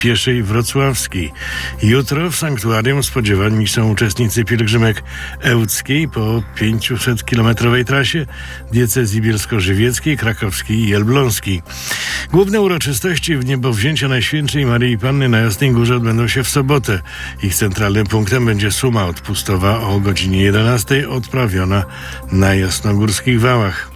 pieszej wrocławskiej. Jutro w sanktuarium spodziewani są uczestnicy pielgrzymek ełckiej po 500-kilometrowej trasie, diecezji bielsko-żywieckiej, krakowskiej i elbląskiej. Główne uroczystości w niebowzięcia Najświętszej Maryi Panny na Jasnej Górze odbędą się w sobotę. Ich centralnym punktem będzie suma odpustowa o godzinie 11 odprawiona na Jasnogórskich Wałach.